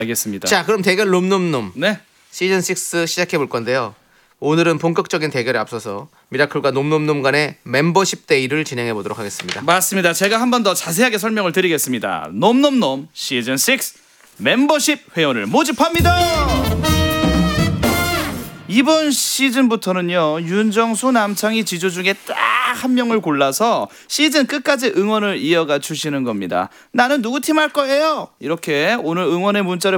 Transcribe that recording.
알겠습니다. 자, 그럼 대결 놈놈놈 네. 시즌 6 시작해 볼 건데요. 오늘은 본격적인 대결에 앞서서 미라클과 놈놈놈 간의 멤버십 데이를 진행해 보도록 하겠습니다. 맞습니다. 제가 한 번 더 자세하게 설명을 드리겠습니다. 놈놈놈 시즌 6 멤버십 회원을 모집합니다. 이번 시즌부터는요, 윤정수, 남창희, 지조 중에 딱 한 명을 골라서 시즌 끝까지 응원을 이어가 주시는 겁니다. 나는 누구 팀 할 거예요? 이렇게 오늘 응원의 문자를